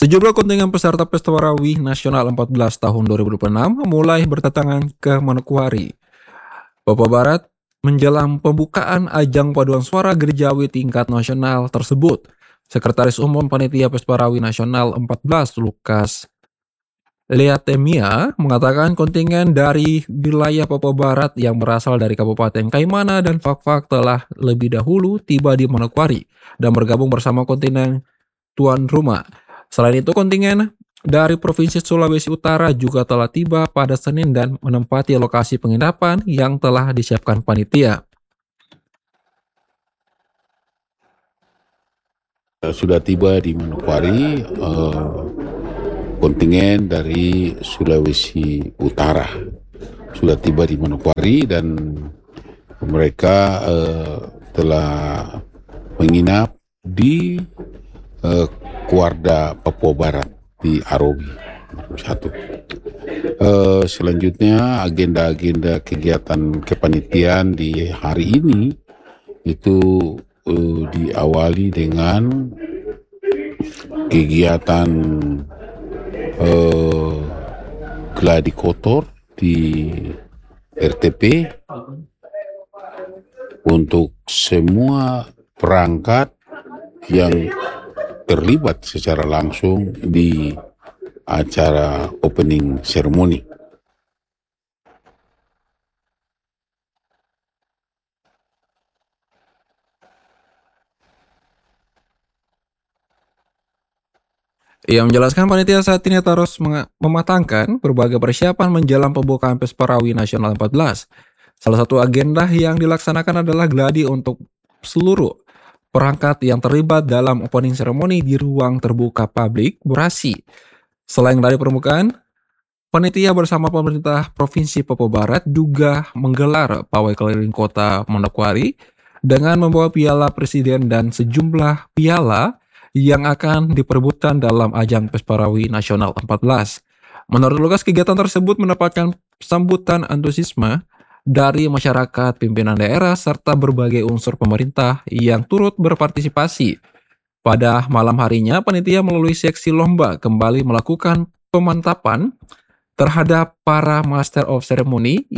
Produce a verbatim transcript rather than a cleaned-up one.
Sejumlah kontingen peserta Pesta Warawih Nasional empat belas tahun dua ribu dua puluh enam mulai berdatangan ke Manokwari, Papua Barat menjelang pembukaan ajang paduan suara gerejawi tingkat nasional tersebut. Sekretaris Umum Panitia Pesta Warawih Nasional empat belas, Lukas Leatemia, mengatakan kontingen dari wilayah Papua Barat yang berasal dari Kabupaten Kaimana dan Fakfak telah lebih dahulu tiba di Manokwari dan bergabung bersama kontingen tuan rumah. Selain itu, kontingen dari Provinsi Sulawesi Utara juga telah tiba pada Senin dan menempati lokasi penginapan yang telah disiapkan panitia. Sudah tiba di Manokwari uh, kontingen dari Sulawesi Utara sudah tiba di Manokwari dan mereka uh, telah menginap di uh, Kuarda Papua Barat di Arobi satu. Uh, selanjutnya agenda-agenda kegiatan kepanitiaan di hari ini itu uh, diawali dengan kegiatan uh, gladi kotor di R T P untuk semua perangkat yang terlibat secara langsung di acara opening ceremony. Ia menjelaskan panitia saat ini terus mematangkan berbagai persiapan menjelang pembukaan Pesta Warawih Nasional empat belas. Salah satu agenda yang dilaksanakan adalah gladi untuk seluruh perangkat yang terlibat dalam opening ceremony di ruang terbuka publik Burasi. Selain dari permukaan, panitia bersama pemerintah Provinsi Papua Barat juga menggelar pawai keliling kota Manokwari dengan membawa piala presiden dan sejumlah piala yang akan diperebutkan dalam ajang Pesta Warawih Nasional empat belas. Menurut Lukas, kegiatan tersebut mendapatkan sambutan antusiasme dari masyarakat, pimpinan daerah, serta berbagai unsur pemerintah yang turut berpartisipasi. Pada malam harinya, panitia melalui seksi lomba kembali melakukan pemantapan terhadap para Master of Ceremony